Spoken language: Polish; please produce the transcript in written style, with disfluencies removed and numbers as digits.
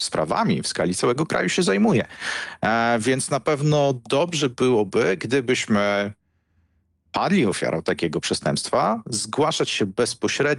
sprawami w skali całego kraju się zajmuje. Więc na pewno dobrze byłoby, gdybyśmy padli ofiarą takiego przestępstwa, zgłaszać się bezpośrednio